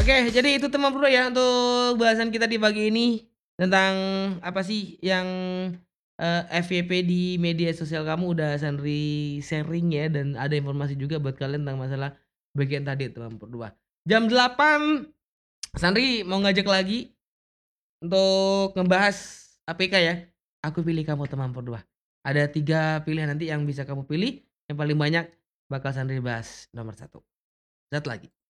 Oke, jadi itu teman Bro ya untuk bahasan kita di pagi ini tentang apa sih yang FYP di media sosial kamu udah Sandri sharing ya dan ada informasi juga buat kalian tentang masalah bagian tadi teman berdua. Jam 8 Sandri mau ngajak lagi untuk ngebahas APK ya. Aku pilih kamu teman berdua. Ada 3 pilihan nanti yang bisa kamu pilih. Yang paling banyak bakal Sandri bahas nomor 1. Satu lagi.